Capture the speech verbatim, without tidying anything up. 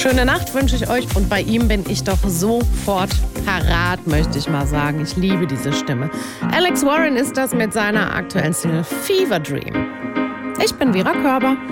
schöne Nacht wünsche ich euch und bei ihm bin ich doch sofort parat, möchte ich mal sagen. Ich liebe diese Stimme. Alex Warren ist das mit seiner aktuellen Single Fever Dream. Ich bin Vera Körber.